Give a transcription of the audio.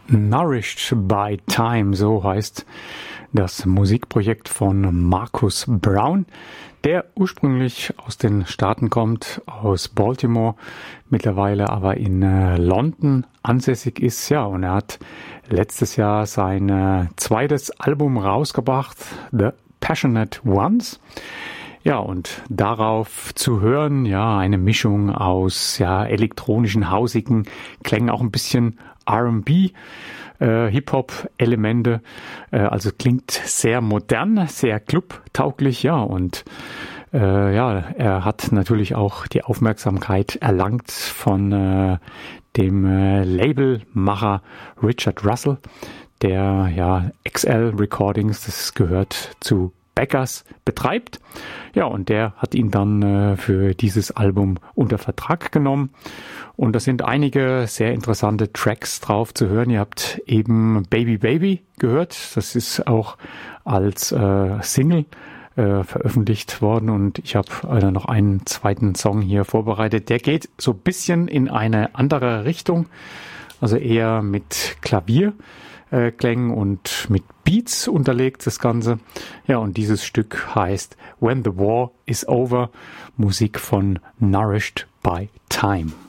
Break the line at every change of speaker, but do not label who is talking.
Nourished by Time, so heißt das Musikprojekt von Marcus Brown, der ursprünglich aus den Staaten kommt, aus Baltimore, mittlerweile aber in London ansässig ist. Ja, und er hat letztes Jahr sein zweites Album rausgebracht, The Passionate Ones. Ja, und darauf zu hören, ja, eine Mischung aus elektronischen, hausigen Klängen, auch ein bisschen R&B, Hip-Hop-Elemente, also klingt sehr modern, sehr clubtauglich, ja, und er hat natürlich auch die Aufmerksamkeit erlangt von dem Labelmacher Richard Russell, der XL Recordings, das gehört zu Beggars, betreibt. Ja, und der hat ihn dann für dieses Album unter Vertrag genommen. Und da sind einige sehr interessante Tracks drauf zu hören. Ihr habt eben Baby Baby gehört. Das ist auch als Single veröffentlicht worden. Und ich habe noch einen zweiten Song hier vorbereitet. Der geht so ein bisschen in eine andere Richtung. Also eher mit Klavierklängen und mit Beats unterlegt, das Ganze. Ja, und dieses Stück heißt When the War is Over, Musik von Nourished by Time.